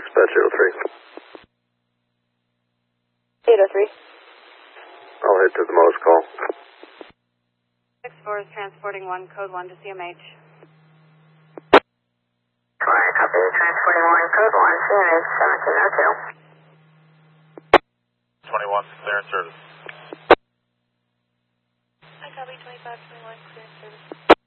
Dispatch 803. 803. I'll head to the Mo's call. 64 is transporting 1, code 1 to CMH. Copy, transporting 1, code 1, CMH 1702. 21, clear and service. I copy 2521, clear service.